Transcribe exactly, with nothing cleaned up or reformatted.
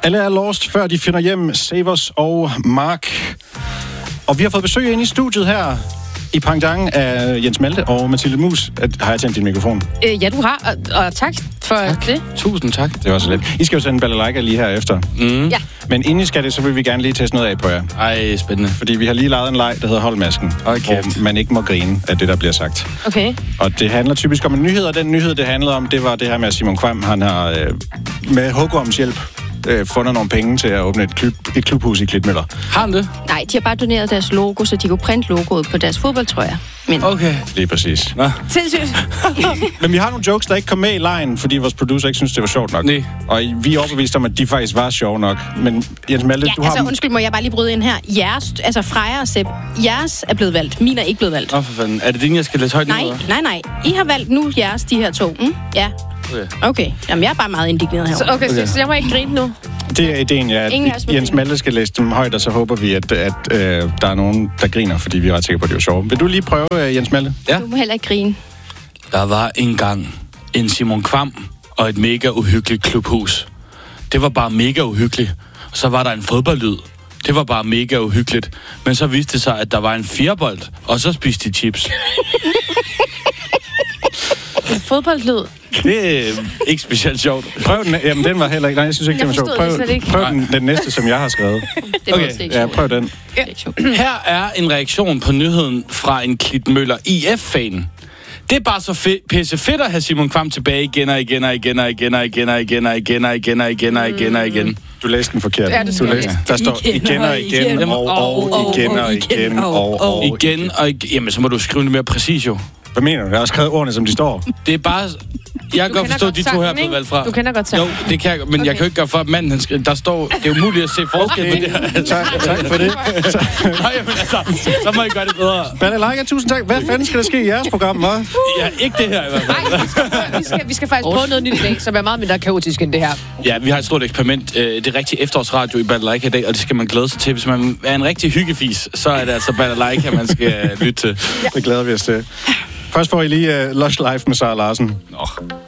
Alle er lost, før de finder hjem. Savers og Mark. Og vi har fået besøg ind i studiet her i Pangdang af Jens Malte og Mathilde Mus. Har jeg tændt din mikrofon? Øh, ja, du har, og, og tak for tak. det. Tusind tak. Det var så let. I skal jo sende balalaika lige her efter. Mm. Ja. Men inden I skal det, så vil vi gerne lige teste noget af på jer. Ej, spændende. Fordi vi har lige lavet en leg, der hedder Holdmasken. Okay. Hvor man ikke må grine af det, der bliver sagt. Okay. Og det handler typisk om en nyhed, og den nyhed, det handlede om, det var det her med, at Simon Kvam, han har øh, med Hugorms hjælp øh, fundet nogle penge til at åbne et, klub, et klubhus i Klitmøller. Har han det? Nej, de har bare doneret deres logo, så de kunne printe logoet på deres fodboldtrøjer. Men Okay. Lige præcis. Nå. Sindssygt. Men vi har nogle jokes, der ikke kom med i lejen, fordi vores producer ikke synes, det var sjovt nok. Nej. Og vi er overbevist om, at de faktisk var sjove nok. Men Jens Malte, ja, du har... altså undskyld, må jeg bare lige bryde ind her. Jeres, altså Freja og Sepp, jeres er blevet valgt. Min er ikke blevet valgt. Nå, for fanden. Er det din, jeg skal læse højt Nej, ned? nej, nej. I har valgt nu jeres, de her to. Mm? Ja. Okay. Okay. Jamen, jeg er bare meget indigneret Så, herovre. okay, okay. Så, så jeg må ikke grine nu. Det er ideen, ja. Ingen af os må Jens grine. Malte skal læse dem højt, og så håber vi, at, at øh, der er nogen, der griner, fordi vi er ret sikre på, at det er sjovt. Vil du lige prøve, øh, Jens Malte? Ja. Du må heller ikke grine. Der var engang en Simon Kvam og et mega uhyggeligt klubhus. Det var bare mega uhyggeligt. Og så var der en fodboldlyd. Det var bare mega uhyggeligt. Men så viste det sig, at der var en firebold, og så spiste de chips. En fodboldlyd. Det er ikke specielt sjovt. Prøv den. Jamen, den var heller ikke... Nej, jeg synes ikke, Jeg den var sjov. forstod det Prøv, slet ikke. prøv den, den næste, som jeg har skrevet. Det Okay. var okay. ikke Ja, sjovt. prøv den. Det er ikke sjovt. Her er en reaktion på nyheden fra en Klitmøller I F-fan. Det er bare så fe- pisse fedt at have Simon Kvam tilbage igen og igen og igen og igen og igen og igen og igen og igen og igen og igen og igen. Du læste den forkert. Ja, det du skal jeg læste. læse. Der står igen og igen og, og igen og igen og, og Igen og igen. Jamen, så må du skrive det mere præcis jo. Hvad mener du? Jeg har skrevet ordene, som de står. Det er bare... Jeg kan godt kender forstå, godt at de to her er sangen, blevet valgt fra. Du kender godt sangen. Jo, det kan jeg, men okay. Jeg kan jo ikke gøre for, at manden, han skriver, der står... Det er umuligt at se forskel på det her. Tak, tak for det. Nej, men altså, så må I gøre det bedre. Balalaika, tusind tak. Hvad fanden skal der ske i jeres program, hva'? Ja, ikke det her i hvert fald. Nej, vi skal, vi skal, vi skal faktisk prøve noget nyt i dag, som er meget mindre kaotisk end det her. Ja, vi har et stort eksperiment. Øh, Det er rigtig efterårsradio i Balalaika i dag, og det skal man glæde sig til. Hvis man er en rigtig hyggefis, så er det altså Balalaika, man skal lytte til. Det glæder vi os til. Først får I lige uh, Lush Life med Sara Larsen. Nå.